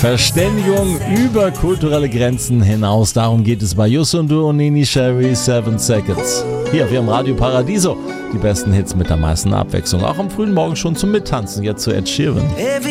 Verständigung über kulturelle Grenzen hinaus. Darum geht es bei Yusundu und Nini Sherry 7 Seconds. Hier auf ihrem Radio Paradiso. Die besten Hits mit der meisten Abwechslung. Auch am frühen Morgen schon zum Mittanzen. Jetzt zu Ed Sheeran.